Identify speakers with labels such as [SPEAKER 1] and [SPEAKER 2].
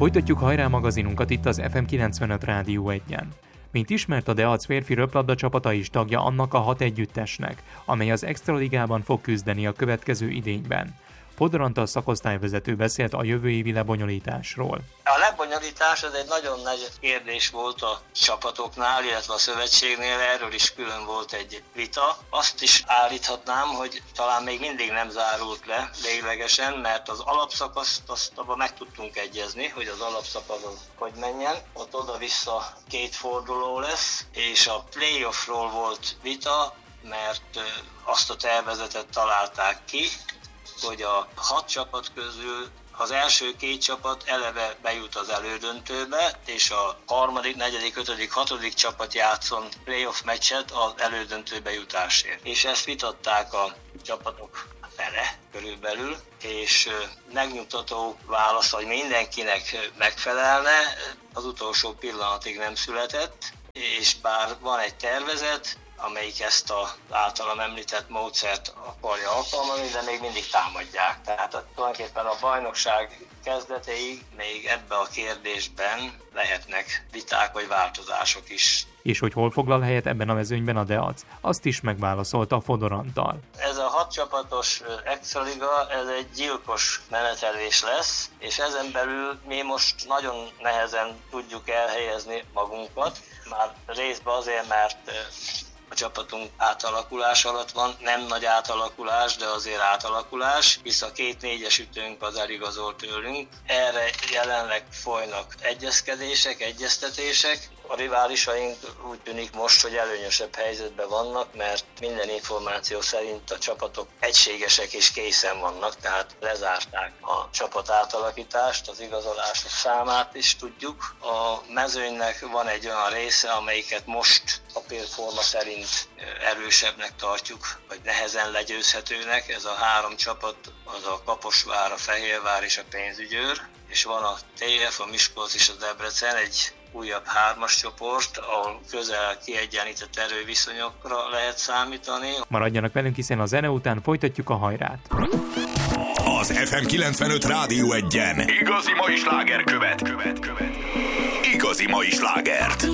[SPEAKER 1] Folytatjuk hajrá magazinunkat itt az FM 95 Rádió 1-en. Mint ismert, a Deac férfi röplabda csapata is tagja annak a 6 együttesnek, amely az Extraligában fog küzdeni a következő idényben. Fodor Antal szakosztályvezető beszélt a jövő évi lebonyolításról.
[SPEAKER 2] A lebonyolítás ez egy nagyon nagy kérdés volt a csapatoknál, illetve a szövetségnél, erről is külön volt egy vita. Azt is állíthatnám, hogy talán még mindig nem zárult le véglegesen, mert az alapszakaszt azt abban meg tudtunk egyezni, hogy az alapszakasz az hogy menjen. Ott oda-vissza 2 forduló lesz, és a playoffról volt vita, mert azt a tervezetet találták ki, hogy a 6 csapat közül az első 2 csapat eleve bejut az elődöntőbe, és a 3., 4., 5., 6. csapat játszon playoff meccset az elődöntőbe jutásért. És ezt vitatták a csapatok fele körülbelül, és megnyugtató válasz, hogy mindenkinek megfelelne, az utolsó pillanatig nem született, és bár van egy tervezet, amelyik ezt az általam említett módszert akarja alkalmazni, de még mindig támadják. Tehát tulajdonképpen a bajnokság kezdeteig még ebbe a kérdésben lehetnek viták vagy változások is.
[SPEAKER 1] És hogy hol foglal helyet ebben a mezőnyben a Deac, azt is megválaszolta a Fodor Antal.
[SPEAKER 2] Ez a 6 csapatos Extraliga, ez egy gyilkos menetelés lesz, és ezen belül mi most nagyon nehezen tudjuk elhelyezni magunkat. Már részben azért, mert a csapatunk átalakulás alatt van, nem nagy átalakulás, de azért átalakulás, hisz a 2 4-es ütőnk az eligazolt tőlünk. Erre jelenleg folynak egyezkedések, egyeztetések. A riválisaink úgy tűnik most, hogy előnyösebb helyzetben vannak, mert minden információ szerint a csapatok egységesek és készen vannak, tehát lezárták a csapat átalakítást, az igazolások számát is tudjuk. A mezőnynek van egy olyan része, amelyiket most papírforma szerint erősebbnek tartjuk, vagy nehezen legyőzhetőnek. Ez a 3 csapat, az a Kaposvár, a Fehérvár és a Pénzügyőr, és van a TF, a Miskolc és a Debrecen, egy újabb 3-as csoport, ahol közel kiegyenlített erőviszonyokra lehet számítani.
[SPEAKER 1] Maradjanak velünk, hiszen a zene után folytatjuk a hajrát.
[SPEAKER 3] Az FM 95 Rádió 1-en igazi mai sláger követ. Igazi mai slágert.